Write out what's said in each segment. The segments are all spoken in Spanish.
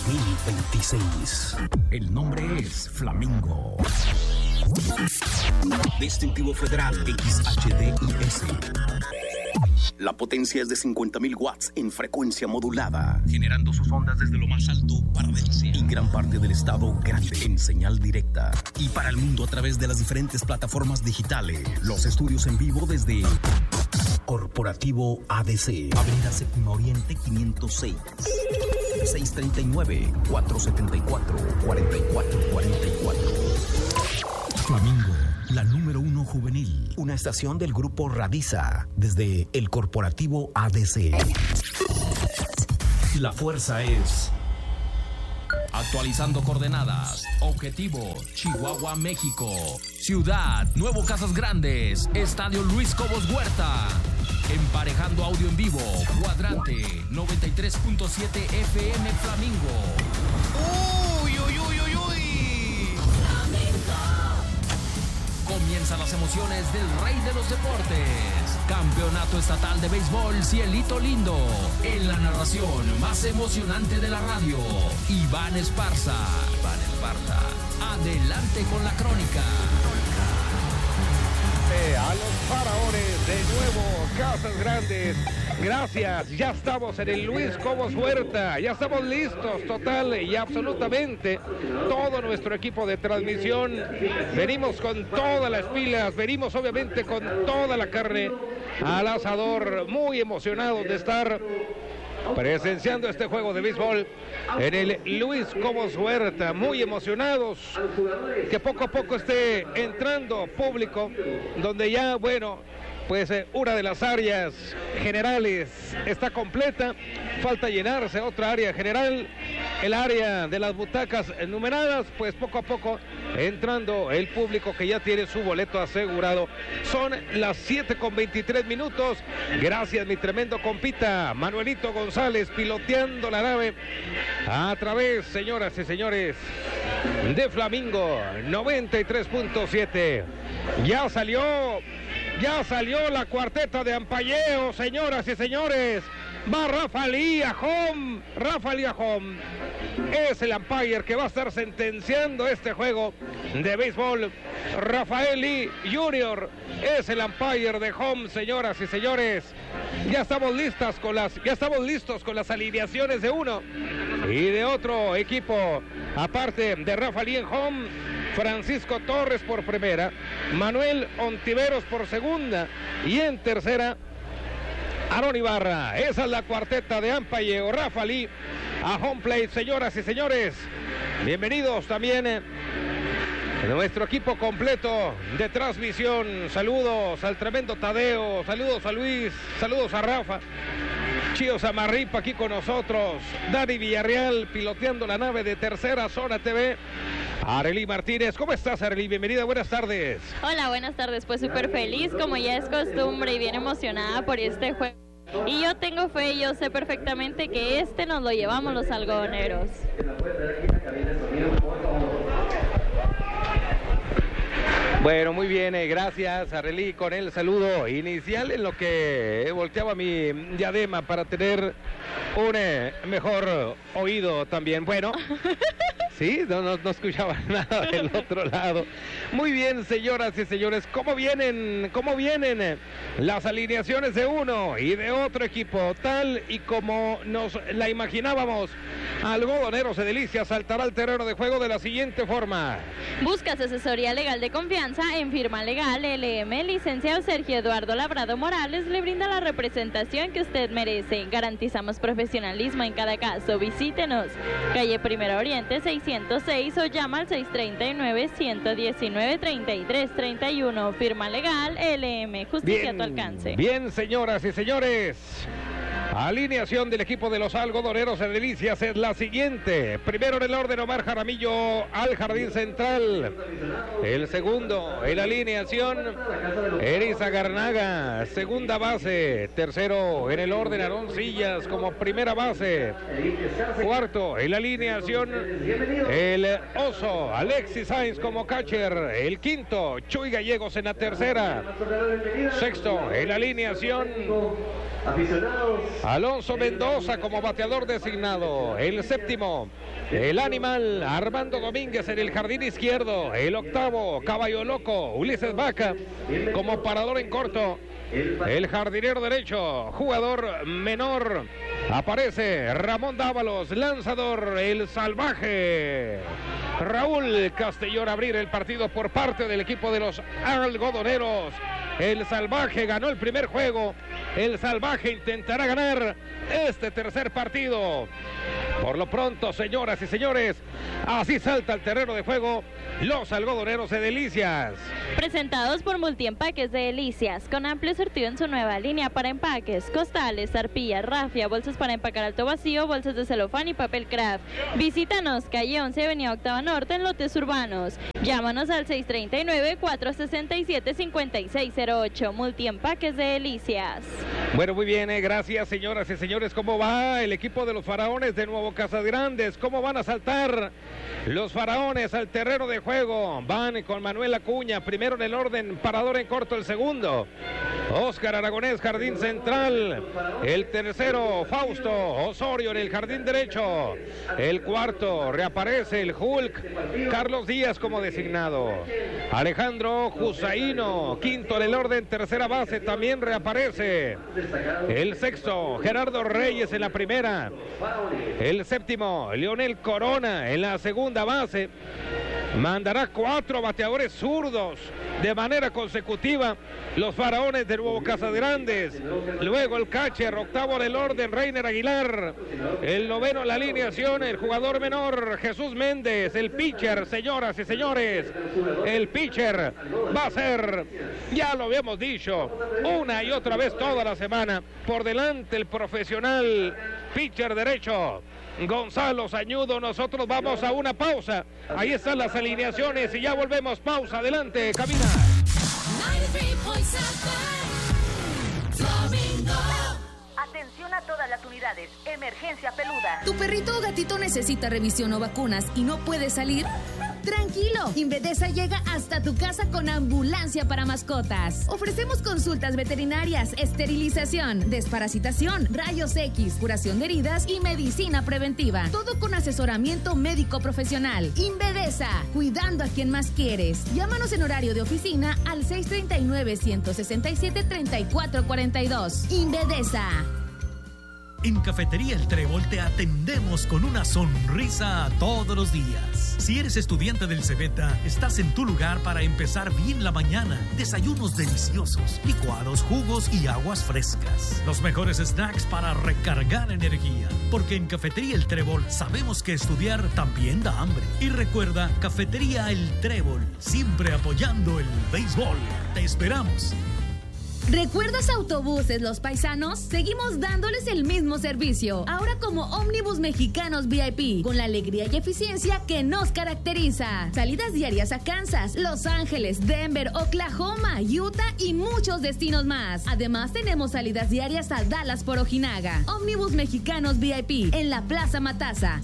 2026. El nombre es Flamingo. Distintivo Federal XHDIS. La potencia es de 50.000 watts en frecuencia modulada, generando sus ondas desde lo más alto para Delicias y gran parte del estado grande en señal directa. Y para el mundo a través de las diferentes plataformas digitales. Los estudios en vivo desde Corporativo ADC, Avenida Séptima Oriente 506, 639-474-4444. Flamingo, la número 1 juvenil. Una estación del grupo Radiza desde el Corporativo ADC. La fuerza es... Actualizando coordenadas. Objetivo, Chihuahua, México. Ciudad, Nuevo Casas Grandes. Estadio Luis Cobos Huerta. Emparejando audio en vivo. Cuadrante, 93.7 FM Flamingo. ¡Uy, uy, uy, uy, uy! Comienzan las emociones del rey de los deportes. Campeonato Estatal de Béisbol Cielito Lindo. En la narración más emocionante de la radio, Iván Esparza. Adelante con la crónica. A los faraones de nuevo, Casas Grandes. Gracias, ya estamos en el Luis Cobos Huerta, ya estamos listos total y absolutamente todo nuestro equipo de transmisión. Venimos con todas las pilas, venimos obviamente con toda la carne al asador, muy emocionados de estar presenciando este juego de béisbol en el Luis Cobos Huerta, muy emocionados que poco a poco esté entrando público, donde ya, bueno, pues una de las áreas generales está completa, falta llenarse otra área general, el área de las butacas numeradas, pues poco a poco entrando el público que ya tiene su boleto asegurado. Son las 7:23. Gracias, mi tremendo compita Manuelito González, piloteando la nave a través, señoras y señores, de Flamingo 93.7. Ya salió la cuarteta de ampalleo, señoras y señores. Va Rafael Ajón. Es el umpire que va a estar sentenciando este juego de béisbol. Rafael Lee Jr. es el umpire de home, señoras y señores. Ya estamos listos con las alineaciones de uno y de otro equipo. Aparte de Rafael Lee en home, Francisco Torres por primera, Manuel Ontiveros por segunda y en tercera Aarón Ibarra. Esa es la cuarteta de ampalleo. Rafa Lee a home plate, señoras y señores. Bienvenidos también nuestro equipo completo de transmisión. Saludos al tremendo Tadeo, saludos a Luis, saludos a Rafa. Chío Samarripa aquí con nosotros. Dani Villarreal piloteando la nave de Tercera Zona TV. Arely Martínez, ¿cómo estás, Arely? Bienvenida, buenas tardes. Hola, buenas tardes, pues súper feliz, como ya es costumbre, y bien emocionada por este juego. Y yo tengo fe, yo sé perfectamente que nos lo llevamos los algodoneros. Bueno, muy bien, gracias, Arely, con el saludo inicial en lo que volteaba mi diadema para tener un mejor oído también. Bueno, sí, no escuchaba nada del otro lado. Muy bien, señoras y señores, ¿cómo vienen las alineaciones de uno y de otro equipo? Tal y como nos la imaginábamos, Algodoneros de Delicias saltará al terreno de juego de la siguiente forma. ¿Buscas asesoría legal de confianza? En Firma Legal LM, licenciado Sergio Eduardo Labrado Morales le brinda la representación que usted merece. Garantizamos profesionalismo en cada caso. Visítenos, calle Primera Oriente 606 o llama al 639-119-3331. Firma Legal LM, justicia a tu alcance. Bien, señoras y señores, alineación del equipo de los Algodoneros de Delicias es la siguiente. Primero en el orden, Omar Jaramillo al jardín central. El segundo en la alineación, Eriza Garnaga, segunda base. Tercero en el orden, Aarón Sillas como primera base. Cuarto en la alineación, el oso Alexis Sainz como catcher. El quinto, Chuy Gallegos en la tercera. Sexto en la alineación, Alonso Mendoza como bateador designado. El séptimo, El animal, Armando Domínguez en el jardín izquierdo. El octavo, Caballo Loco, Ulises Vaca como parador en corto. El jardinero derecho, jugador menor, aparece Ramón Dávalos, lanzador, el salvaje Raúl Castellón a abrir el partido por parte del equipo de los algodoneros. El salvaje ganó el primer juego, el salvaje intentará ganar este tercer partido. Por lo pronto, señoras y señores, así salta al terreno de juego los algodoneros de Delicias. Presentados por Multiempaques de Delicias, con amplio surtido en su nueva línea para empaques, costales, arpillas, rafia, bolsas para empacar alto vacío, bolsas de celofán y papel craft. Visítanos, calle 11, avenida Octava Norte, en lotes urbanos. Llámanos al 639-467-5608. Multiempaques de Delicias. Bueno, muy bien, gracias, señoras y señores. ¿Cómo va el equipo de los Faraones de Nuevo Casas Grandes? ¿Cómo van a saltar los Faraones al terreno de juego? Van con Manuel Acuña, primero en el orden, parador en corto el segundo. Óscar Aragonés, jardín central. El tercero, Fausto Osorio en el jardín derecho. El cuarto, reaparece el Hulk, Carlos Díaz como designado. Alejandro Jusaino, quinto en el orden, tercera base, también reaparece. El sexto, Gerardo Reyes en la primera. El séptimo, Leonel Corona en la segunda base. Mandará 4 bateadores zurdos de manera consecutiva los Faraones de Nuevo Casas Grandes. Luego el catcher, octavo en el orden, Reiner Aguilar. El noveno en la alineación, el jugador menor, Jesús Méndez. El pitcher, señoras y señores, el pitcher va a ser, ya lo habíamos dicho, una y otra vez toda la semana, por delante el profesional pitcher derecho, Gonzalo Sañudo. Nosotros vamos a una pausa. Ahí están las alineaciones y ya volvemos. Pausa, adelante, cabina. Atención a todas las unidades. Emergencia peluda. ¿Tu perrito o gatito necesita revisión o vacunas y no puede salir? Tranquilo, Invedesa llega hasta tu casa con ambulancia para mascotas. Ofrecemos consultas veterinarias, esterilización, desparasitación, rayos X, curación de heridas y medicina preventiva. Todo con asesoramiento médico profesional. Invedesa, cuidando a quien más quieres. Llámanos en horario de oficina al 639-167-3442. Invedesa. En Cafetería El Trébol te atendemos con una sonrisa todos los días. Si eres estudiante del Cebeta, estás en tu lugar para empezar bien la mañana. Desayunos deliciosos, licuados, jugos y aguas frescas. Los mejores snacks para recargar energía. Porque en Cafetería El Trébol sabemos que estudiar también da hambre. Y recuerda, Cafetería El Trébol, siempre apoyando el béisbol. Te esperamos. ¿Recuerdas Autobuses Los Paisanos? Seguimos dándoles el mismo servicio, ahora como Ómnibus Mexicanos VIP, con la alegría y eficiencia que nos caracteriza. Salidas diarias a Kansas, Los Ángeles, Denver, Oklahoma, Utah y muchos destinos más. Además tenemos salidas diarias a Dallas por Ojinaga. Ómnibus Mexicanos VIP, en la Plaza Matasa,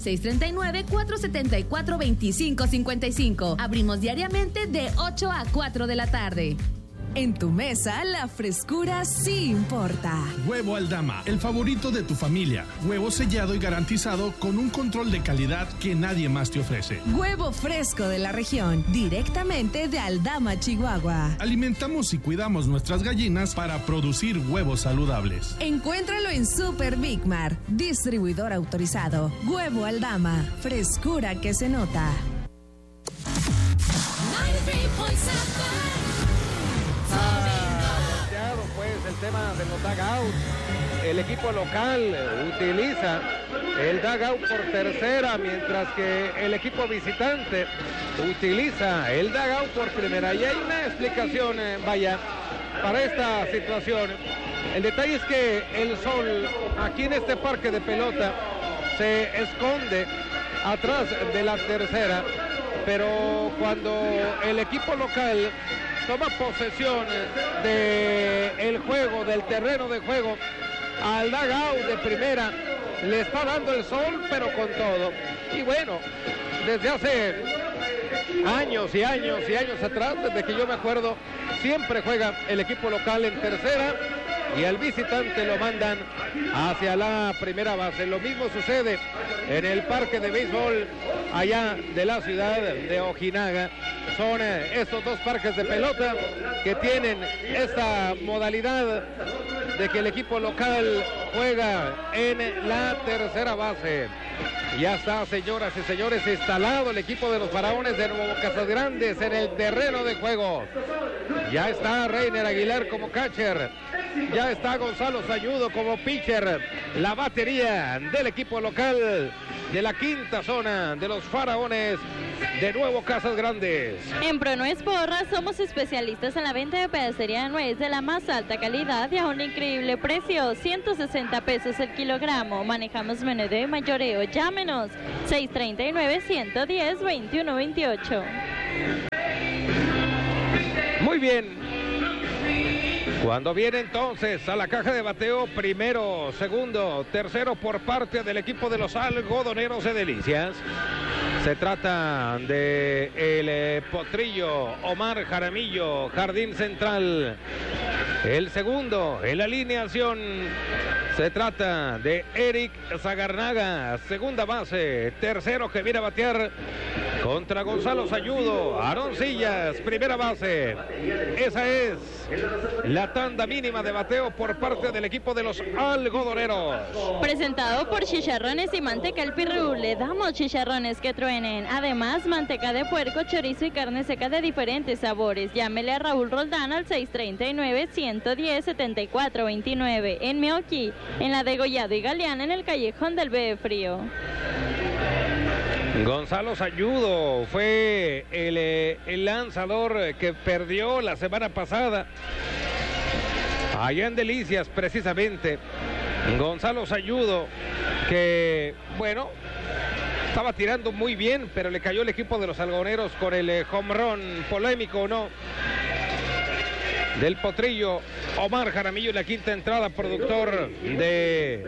639-474-2555. Abrimos diariamente de 8 a 4 de la tarde. En tu mesa, la frescura sí importa. Huevo Aldama, el favorito de tu familia. Huevo sellado y garantizado con un control de calidad que nadie más te ofrece. Huevo fresco de la región, directamente de Aldama, Chihuahua. Alimentamos y cuidamos nuestras gallinas para producir huevos saludables. Encuéntralo en Super Big Mar, distribuidor autorizado. Huevo Aldama, frescura que se nota. Pues el tema de los dugouts. El equipo local utiliza el dugout por tercera, mientras que el equipo visitante utiliza el dugout por primera. Y hay una explicación, para esta situación. El detalle es que el sol aquí en este parque de pelota se esconde atrás de la tercera, pero cuando el equipo local toma posesión del juego, del terreno de juego, al dugout de primera le está dando el sol, pero con todo. Y bueno, desde hace años y años y años atrás, desde que yo me acuerdo, siempre juega el equipo local en tercera y al visitante lo mandan hacia la primera base. Lo mismo sucede en el parque de béisbol allá de la ciudad de Ojinaga. Son estos dos parques de pelota que tienen esta modalidad de que el equipo local juega en la tercera base. Ya está, señoras y señores, instalado el equipo de los Faraones de Nuevo Casas Grandes en el terreno de juego. Ya está Reiner Aguilar como catcher. Ya está Gonzalo Sayudo como pitcher. La batería del equipo local de la quinta zona de los Faraones de Nuevo Casas Grandes. En Pronuez Porras somos especialistas en la venta de pedacería de nuez de la más alta calidad y a un increíble precio, 160 pesos el kilogramo. Manejamos menudeo y mayoreo. Llámenos 639-110-2128. Muy bien. Cuando viene entonces a la caja de bateo, primero, segundo, tercero por parte del equipo de los Algodoneros de Delicias. Se trata de el potrillo Omar Jaramillo, jardín central. El segundo en la alineación se trata de Eric Zagarnaga, segunda base. Tercero que viene a batear contra Gonzalo Sayudo, Aroncillas, primera base. Esa es la tanda mínima de bateo por parte del equipo de los Algodoneros. Presentado por Chicharrones y Manteca El Pirru. Le damos chicharrones que truenen. Además, manteca de puerco, chorizo y carne seca de diferentes sabores. Llámele a Raúl Roldán al 639-110-7429. En Meoqui, en la Degollado y Galeana, en el Callejón del Bebe Frío. Gonzalo Sayudo fue el lanzador que perdió la semana pasada allá en Delicias, precisamente. Gonzalo Sayudo, que bueno, estaba tirando muy bien, pero le cayó el equipo de los algodoneros con el home run polémico, ¿no?, del potrillo Omar Jaramillo en la quinta entrada, productor de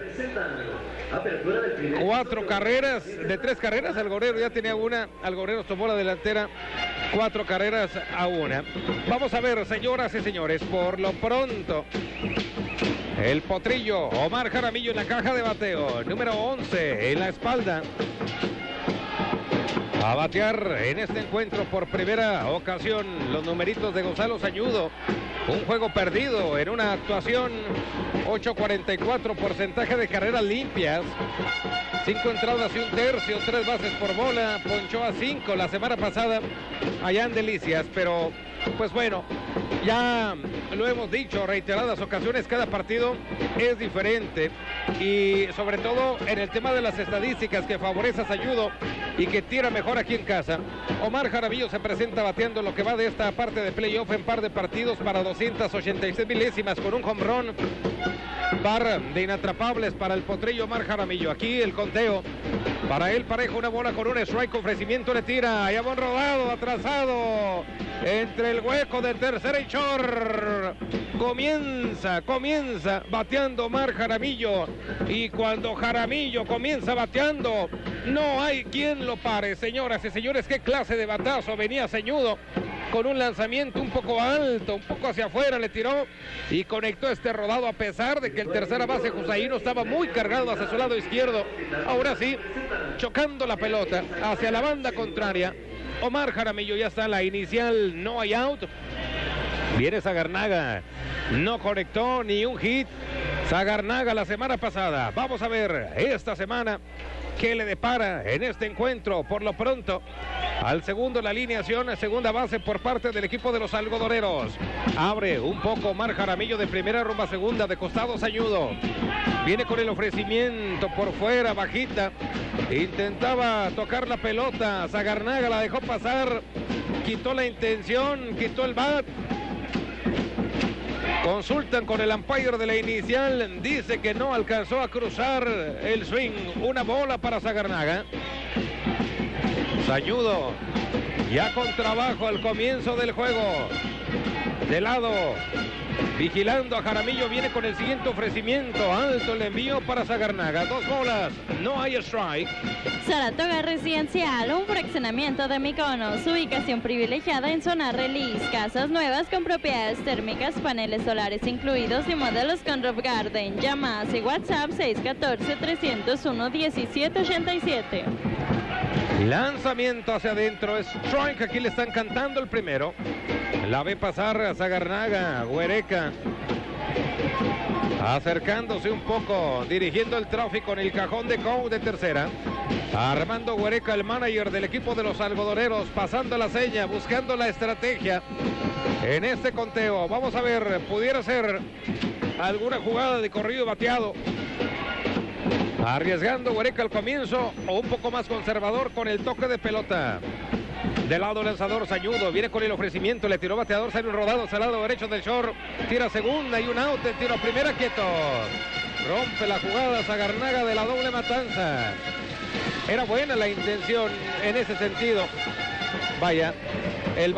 4 carreras, de 3 carreras. Algodoneros ya tenía una, Algodoneros tomó la delantera, 4 carreras a 1. Vamos a ver, señoras y señores, por lo pronto, el potrillo Omar Jaramillo en la caja de bateo, número 11 en la espalda. A batear en este encuentro por primera ocasión los numeritos de Gonzalo Sayudo. Un juego perdido en una actuación, 8.44 porcentaje de carreras limpias, 5 entradas y un tercio, 3 bases por bola, ponchó a 5 la semana pasada allá en Delicias, pero pues bueno, ya lo hemos dicho reiteradas ocasiones, cada partido es diferente y sobre todo en el tema de las estadísticas que favorece a Sayudo y que tira mejor aquí en casa. Omar Jaramillo se presenta bateando lo que va de esta parte de playoff en par de partidos para 286 milésimas con un home run. Par de inatrapables para el potrillo Omar Jaramillo. Aquí el conteo para él parejo, una bola con un strike, ofrecimiento, le tira, allá buen rodado, atrasado entre el hueco de tercera y short. Comienza bateando Omar Jaramillo, y cuando Jaramillo comienza bateando no hay quien lo pare. Señoras y señores, qué clase de batazo venía Sayudo, con un lanzamiento un poco alto, un poco hacia afuera, le tiró y conectó este rodado, a pesar de que el tercera base Jusaino estaba muy cargado hacia su lado izquierdo. Ahora sí, chocando la pelota hacia la banda contraria. Omar Jaramillo ya está en la inicial, no hay out. Viene Zagarnaga, no conectó ni un hit Zagarnaga la semana pasada. Vamos a ver esta semana qué le depara en este encuentro. Por lo pronto, al segundo en la alineación, segunda base por parte del equipo de los algodoneros. Abre un poco Omar Jaramillo de primera rumbo a segunda, de costado Sayudo. Viene con el ofrecimiento por fuera, bajita. Intentaba tocar la pelota, Zagarnaga la dejó pasar, quitó la intención, quitó el bat. Consultan con el umpire de la inicial, dice que no alcanzó a cruzar el swing. Una bola para Zagarnaga. Sayudo ya con trabajo al comienzo del juego. De lado, vigilando a Jaramillo, viene con el siguiente ofrecimiento. Alto el envío para Sagarnaga. 2 bolas, no hay strike. Saratoga Residencial, un fraccionamiento de Mykonos, ubicación privilegiada en zona release, casas nuevas con propiedades térmicas, paneles solares incluidos y modelos con roof garden. Llamadas y WhatsApp 614-301-1787. Lanzamiento hacia adentro, strike, aquí le están cantando el primero. La ve pasar a Sagarnaga, Huereca. Acercándose un poco, dirigiendo el tráfico en el cajón de Cow de tercera. Armando Huereca, el manager del equipo de los algodoneros, pasando la seña, buscando la estrategia en este conteo. Vamos a ver, pudiera ser alguna jugada de corrido bateado. Arriesgando Huereca al comienzo o un poco más conservador con el toque de pelota. Del lado lanzador Sañudo, viene con el ofrecimiento, le tiró bateador, sale un rodado al lado derecho del short, tira segunda y un out, el tiro primera quieto. Rompe la jugada Sagarnaga de la doble matanza. Era buena la intención en ese sentido. Vaya,